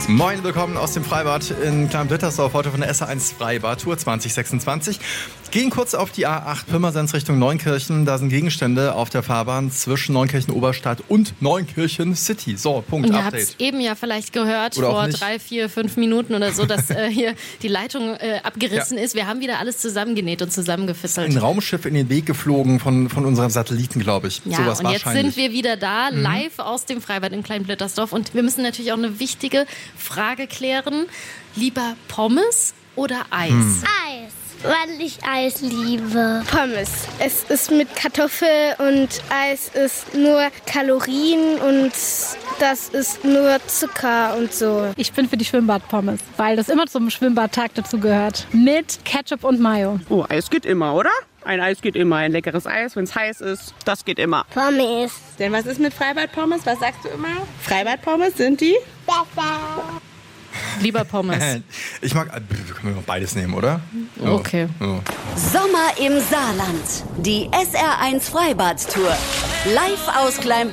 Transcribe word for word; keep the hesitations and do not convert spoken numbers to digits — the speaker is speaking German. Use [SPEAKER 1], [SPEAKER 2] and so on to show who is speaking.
[SPEAKER 1] Moin, willkommen aus dem Freibad in Klein-Blittersdorf, heute von der S A eins Freibad-Tour zwanzig sechsundzwanzig. Gehen kurz auf die A acht Pirmasens Richtung Neunkirchen. Da sind Gegenstände auf der Fahrbahn zwischen Neunkirchen-Oberstadt und Neunkirchen City. So, Punkt,
[SPEAKER 2] Ihr
[SPEAKER 1] Update.
[SPEAKER 2] habt es eben ja vielleicht gehört,
[SPEAKER 1] Oder
[SPEAKER 2] vor drei, vier, fünf Minuten oder so, dass äh, hier die Leitung äh, abgerissen
[SPEAKER 1] Ja.
[SPEAKER 2] ist. Wir haben wieder alles zusammengenäht und zusammengefisselt.
[SPEAKER 1] Ein Raumschiff in den Weg geflogen von, von unserem Satelliten, glaube ich.
[SPEAKER 2] Ja,
[SPEAKER 1] Sowas
[SPEAKER 2] und jetzt
[SPEAKER 1] wahrscheinlich.
[SPEAKER 2] sind wir wieder da, live aus dem Freibad in Klein-Blittersdorf. Und wir müssen natürlich auch eine wichtige Frage klären. Lieber Pommes oder Eis?
[SPEAKER 1] Hm.
[SPEAKER 3] Eis, weil ich Eis liebe.
[SPEAKER 4] Pommes. Es ist mit Kartoffel und Eis ist nur Kalorien und das ist nur Zucker und so.
[SPEAKER 5] Ich bin für die Schwimmbadpommes, weil das immer zum Schwimmbadtag dazu gehört. Mit Ketchup und Mayo.
[SPEAKER 6] Oh, Eis geht immer, oder? Ein Eis geht immer. Ein leckeres Eis, wenn es heiß ist, das geht immer.
[SPEAKER 3] Pommes.
[SPEAKER 6] Denn was ist mit Freibadpommes? Was sagst du immer? Freibadpommes sind die?
[SPEAKER 3] Besser.
[SPEAKER 2] Lieber Pommes.
[SPEAKER 1] Ich mag, wir können noch beides nehmen, oder?
[SPEAKER 2] Okay.
[SPEAKER 1] Ja.
[SPEAKER 7] Sommer im Saarland. Die S R eins Freibad-Tour. Live aus Klein